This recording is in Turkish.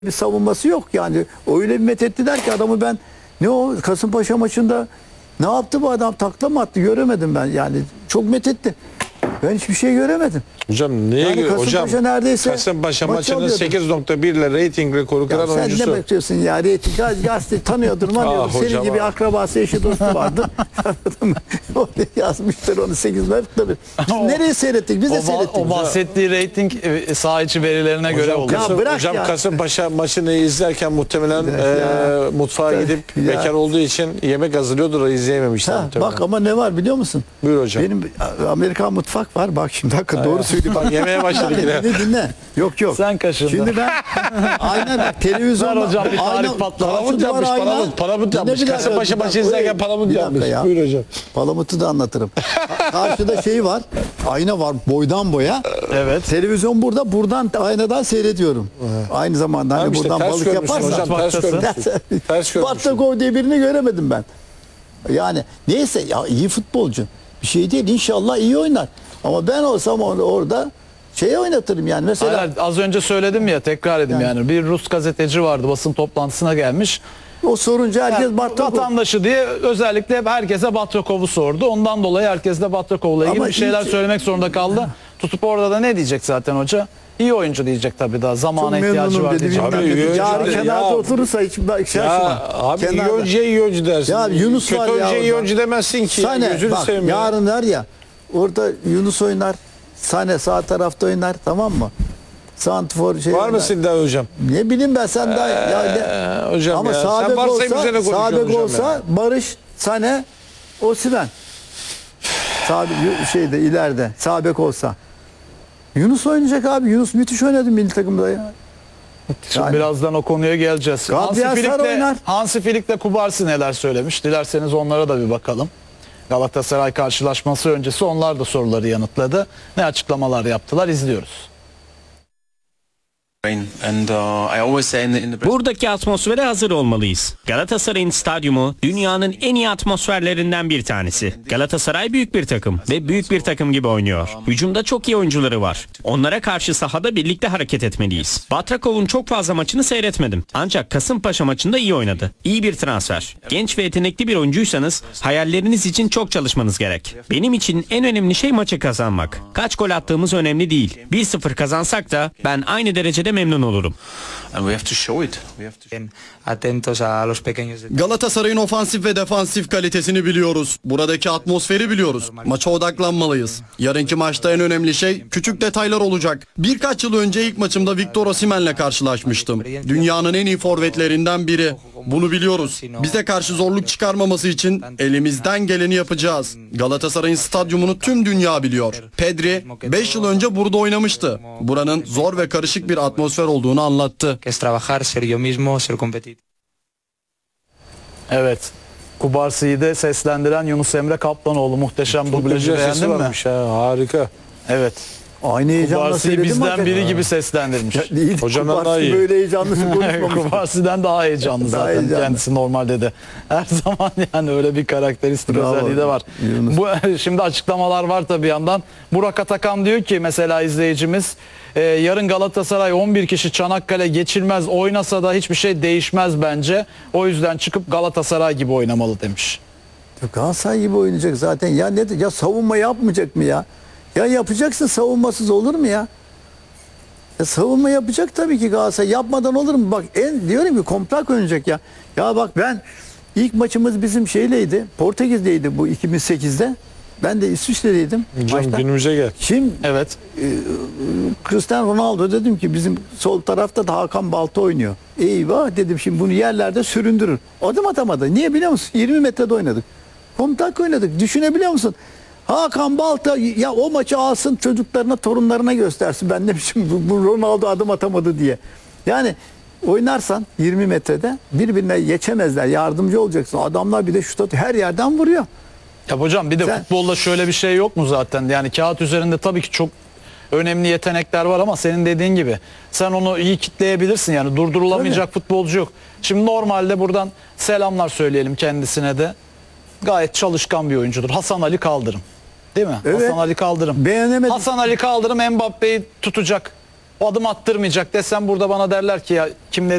bir savunması yok yani. Öyle bir methettiler ki adamı ben ne o Kasımpaşa maçında ne yaptı bu adam, takla mı attı göremedim ben yani, çok methetti. Ben hiçbir şey göremedim. Hocam neye Yani göre? Hocam maçı Kasımpaşa maçının alıyordu. 8.1 ile reyting rekoru kıran Sen oyuncusu. ne bekliyorsun ya? Reyting gazete tanıyordur. Senin hocam, gibi akrabası, eşi, dostu vardı. Oraya yazmışlar onu 8 tabii. Biz nereye seyrettik? Biz de seyrettik. O bahsettiği reyting saha içi verilerine göre oldu. Ya bırak Hocam ya. Kasımpaşa maçını izlerken muhtemelen mutfağa gidip Ya. bekar olduğu için yemek hazırlıyordur, izleyememişler muhtemelen. Bak ama ne var biliyor musun? Buyur hocam. Benim Amerikan mutfak var. Bak şimdi hakikaten doğru söylüyorum. Bak yemeye başladık yine. Dinle. Yok. Sen kaşındın. Şimdi ben aynen bak, televizyonda. Ver hocam bir tarih patladı. Palamut yapmış, palamut yapmış. Kasımpaşa maçı izlerken palamut yapmış. Ya. Buyur hocam. Palamut'u da anlatırım. Karşıda şey var. Ayna var boydan boya. Evet. Televizyon burada. Buradan aynadan seyrediyorum. Aynı zamanda hani Tamam işte, buradan ters balık görmüşsün yaparsan. hocam, ters görmüşsün. Ters görmüşsün. Batlakov diye birini göremedim ben. Yani neyse ya, iyi futbolcu. Bir şey değil, inşallah iyi oynar. Ama ben olsam orada oynatırım yani mesela. Hayır, az önce söyledim ya, tekrar edeyim yani. Bir Rus gazeteci vardı, basın toplantısına gelmiş. O sorunca herkes Yani vatandaşı diye özellikle herkese Batrakov'u sordu. Ondan dolayı herkes de Batrakov'la ilgili Ama bir şeyler ilk- söylemek zorunda kaldı. Tutup orada da ne diyecek zaten hoca? İyi oyuncu diyecek tabii, daha zamana Çok ihtiyacı memnunum var dedi. diyecek. Abi, Bilmem iyi dedi. oyuncu Yarın dedi kenarda ya. oturursa hiç şaşırma. Ya abi iyi Kenarda. oyuncuya iyi oyuncu dersin. Ya Yunus Kötü var ya oyuncuya iyi orada. oyuncu demezsin ki. Sane Gözünü bak, seveyim ya. yarın var ya orada Yunus oynar. Sane sağ tarafta oynar, tamam mı? Santrfor Var oynar. mı Silda hocam? Ne bileyim ben, sen daha Hocam ama ya. sağ Sen bek varsayım olsa, üzerine sağ konuşuyorsun bek hocam olsa ya. Barış, Sane, Osimhen. Sağ şeyde ileride sağ bek olsa. Yunus oynayacak abi. Yunus müthiş oynadı milli takımda ya. Şimdi Yani- birazdan o konuya geleceğiz. Gabriel oynar. Hansi Flick'le Kubarsi neler söylemiş? Dilerseniz onlara da bir bakalım. Galatasaray karşılaşması öncesi onlar da soruları yanıtladı. Ne açıklamalar yaptılar, izliyoruz. Buradaki atmosfere hazır olmalıyız. Galatasaray'ın stadyumu dünyanın en iyi atmosferlerinden bir tanesi. Galatasaray büyük bir takım ve büyük bir takım gibi oynuyor. Hücumda çok iyi oyuncuları var. Onlara karşı sahada birlikte hareket etmeliyiz. Batrakov'un çok fazla maçını seyretmedim. Ancak Kasımpaşa maçında iyi oynadı. İyi bir transfer. Genç ve yetenekli bir oyuncuysanız hayalleriniz için çok çalışmanız gerek. Benim için en önemli şey maçı kazanmak. Kaç gol attığımız önemli değil. 1-0 kazansak da ben aynı derecede memnun olurum. Galatasaray'ın ofansif ve defansif kalitesini biliyoruz. Buradaki atmosferi biliyoruz. Maça odaklanmalıyız. Yarınki maçta en önemli şey küçük detaylar olacak. Birkaç yıl önce ilk maçımda Victor Osimhen'le karşılaşmıştım. Dünyanın en iyi forvetlerinden biri. Bunu biliyoruz. Bize karşı zorluk çıkarmaması için elimizden geleni yapacağız. Galatasaray'ın stadyumunu tüm dünya biliyor. Pedri 5 yıl önce burada oynamıştı. Buranın zor ve karışık bir atmosfer olduğunu anlattı. Evet. Kubarsi'yi de seslendiren Yunus Emre Kaplanoğlu, muhteşem dublajı beğendin mi? Varmış ha, harika. Evet. Aynı heyecanla Kubarsi'yi söyledim bizden hakikaten. biri gibi seslendirmiş. Değil, Hocamdan Kubarsi daha iyi. böyle heyecanlı konuşmamış. Kubarsi'den daha heyecanlı Daha zaten heyecanlı. kendisi normalde de. Her zaman yani öyle bir karakteristik Bravo. özelliği de var. Yunus. Şimdi açıklamalar var tabii bir yandan. Burak Atakan diyor ki mesela izleyicimiz, yarın Galatasaray 11 kişi Çanakkale geçilmez oynasa da hiçbir şey değişmez bence. O yüzden çıkıp Galatasaray gibi oynamalı demiş. Galatasaray gibi oynayacak zaten. Ya ne ya, savunma yapmayacak mı ya? Ya yapacaksın, savunmasız olur mu ya? Ya savunma yapacak tabii ki Galatasaray. Yapmadan olur mu? Bak diyorum ki kompakt oynayacak ya. Ya bak ben ilk maçımız bizim şeyleydi. Portekiz'deydi bu 2008'de. Ben de İsviçre'deydim. Hocam maçta. günümüze gel. Şimdi Evet. Cristiano Ronaldo dedim ki bizim sol tarafta da Hakan Balta oynuyor. Eyvah dedim, şimdi bunu yerlerde süründürür. Adım atamadı. Niye biliyor musun? 20 metrede oynadık. Kompakt oynadık. Düşünebiliyor musun? Hakan Balta ya o maçı alsın, çocuklarına, torunlarına göstersin. Ben ne biçim bu Ronaldo adım atamadı diye. Yani oynarsan 20 metrede birbirine geçemezler. Yardımcı olacaksın. Adamlar bir de şut atıyor. Her yerden vuruyor. Ya hocam bir de Sen- futbolda şöyle bir şey yok mu zaten? Yani kağıt üzerinde tabii ki çok önemli yetenekler var ama senin dediğin gibi sen onu iyi kitleyebilirsin, yani durdurulamayacak futbolcu yok. Şimdi normalde buradan selamlar söyleyelim kendisine de. Gayet çalışkan bir oyuncudur. Hasan Ali Kaldırım. Değil mi? Evet. Hasan Ali Kaldırım. Beğenemedim. Hasan Ali Kaldırım Mbappe'yi tutacak. adım attırmayacak desem burada bana derler ki ya kimleri